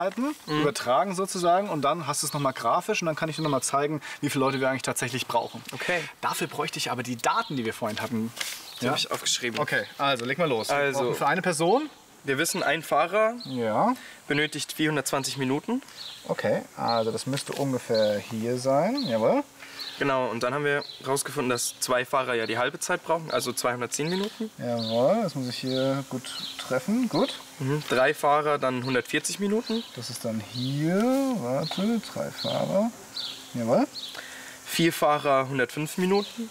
übertragen sozusagen und dann hast du es nochmal grafisch und dann kann ich dir nochmal zeigen, wie viele Leute wir eigentlich tatsächlich brauchen. Okay. Dafür bräuchte ich aber die Daten, die wir vorhin hatten. Die habe ich aufgeschrieben. Okay, also leg mal los. Also, für eine Person? Wir wissen, ein Fahrer benötigt 420 Minuten. Okay, also das müsste ungefähr hier sein, jawohl. Genau, und dann haben wir herausgefunden, dass 2 Fahrer ja die halbe Zeit brauchen, also 210 Minuten. Jawohl, das muss ich hier gut treffen, gut. 3 Fahrer dann 140 Minuten. Das ist dann hier, warte, 3 Fahrer, jawohl. 4 Fahrer 105 Minuten.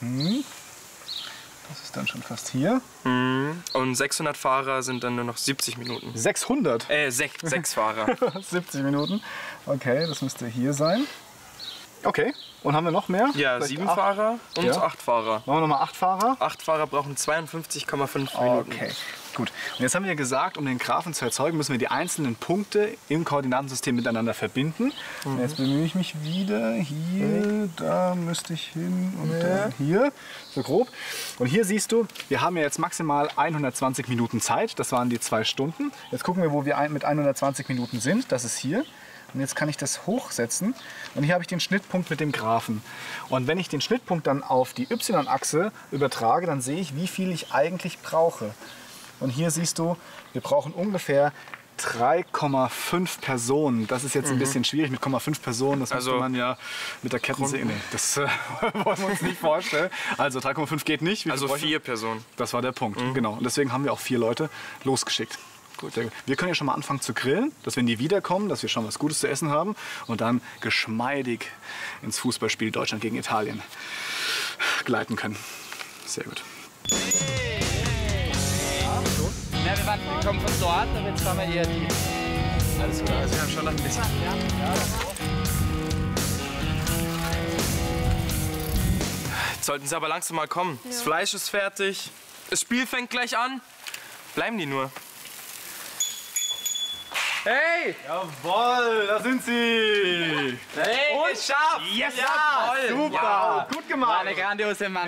Das ist dann schon fast hier. Und 600 Fahrer sind dann nur noch 70 Minuten. 600? 6 Fahrer. 70 Minuten, okay, das müsste hier sein. Okay, und haben wir noch mehr? Ja, Vielleicht 7 8? Fahrer und 8 Fahrer. Machen wir nochmal 8 Fahrer? 8 Fahrer brauchen 52,5 Minuten. Okay, gut. Und jetzt haben wir ja gesagt, um den Graphen zu erzeugen, müssen wir die einzelnen Punkte im Koordinatensystem miteinander verbinden. Und jetzt bemühe ich mich wieder. Hier, da müsste ich hin und dann hier, so grob. Und hier siehst du, wir haben ja jetzt maximal 120 Minuten Zeit. Das waren die 2 Stunden. Jetzt gucken wir, wo wir mit 120 Minuten sind. Das ist hier. Und jetzt kann ich das hochsetzen und hier habe ich den Schnittpunkt mit dem Graphen. Und wenn ich den Schnittpunkt dann auf die Y-Achse übertrage, dann sehe ich, wie viel ich eigentlich brauche. Und hier siehst du, wir brauchen ungefähr 3,5 Personen. Das ist jetzt ein bisschen schwierig mit 0,5 Personen. Das müsste man ja mit der Kettensäge. Nee, das wollen wir uns nicht vorstellen. Also 3,5 geht nicht. Also 4 Personen. Das war der Punkt, genau. Und deswegen haben wir auch 4 Leute losgeschickt. Gut. Wir können ja schon mal anfangen zu grillen, dass wenn die wiederkommen, dass wir schon was Gutes zu essen haben und dann geschmeidig ins Fußballspiel Deutschland gegen Italien gleiten können. Sehr gut. Ja, wir kommen von dort, aber jetzt fahren wir eher die. Alles klar, also wir haben schon noch ein bisschen. Jetzt sollten sie aber langsam mal kommen. Das Fleisch ist fertig, das Spiel fängt gleich an. Bleiben die nur. Hey! Jawohl, da sind sie! Hey, Und geschafft! Yes! Jawohl! Super! Ja. Gut gemacht! War eine grandiose Mann.